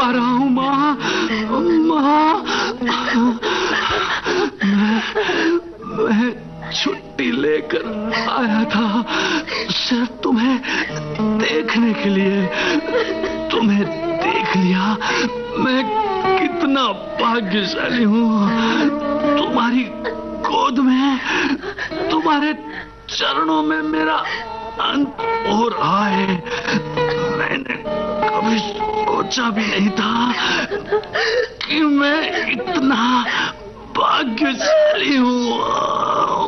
आ रहा हूँ माँ। माँ, मैं छुट्टी लेकर आया था सिर्फ तुम्हें देखने के लिए। तुम्हें देख लिया, मैं कितना भाग्यशाली हूँ। तुम्हारी गोद में, तुम्हारे चरणों में मेरा अंत हो रहा है। मैंने कभी सोचा भी नहीं था कि मैं इतना भाग्यशाली हूँ।